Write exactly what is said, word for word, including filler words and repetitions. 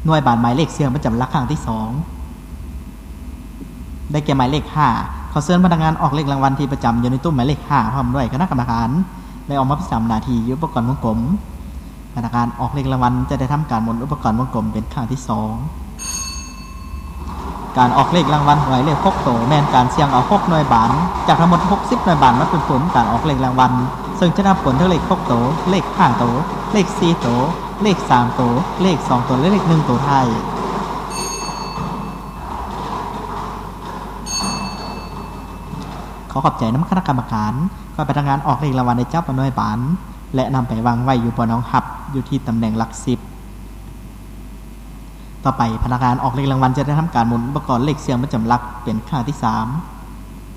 หน่วยบาทหมายเลขเสียงประจำหลักครั้งที่สองได้แก่หมายเลขห้าขอเชิญพนักงานออกเลขรางวัลที่ประจำอยู่ในตู้หมายเลขห้าพร้อมด้วยคณะกรรมการได้ออกมาประจำหน้าที่ยุอุปกรณ์วงกลมพนักงานออกเลขรางวัลจะได้ทำการหมุนอุปกรณ์วงกลมเป็นครั้งที่สองการออกเลขรางวัลหวยเลขหกโตแม่นการเสี่ยงเอาหกหน่วยบาทจากทั้งหมดหกสิบหน่วยบาทมาเป็นผลการออกเลขรางวัลซึ่งจะนับผลทั้งเลขหกโตเลขห้าโตเลขสี่โตเลขสามโตเลขสองโตและเลขหนึ่งโตไทยขอขอบใจน้ำคณะกรรมการฝ่ายพนักงานออกเลขรางวัลในเจ้าปนวยบานและนำไปวางไว้อยู่บนน้องหับอยู่ที่ตำแหน่งหลักสิบต่อไปพนักงานออกเลขรางวัลจะได้ทำการหมุนอุปกรณ์เลขเสียงประจำหลักเป็นครั้งที่สาม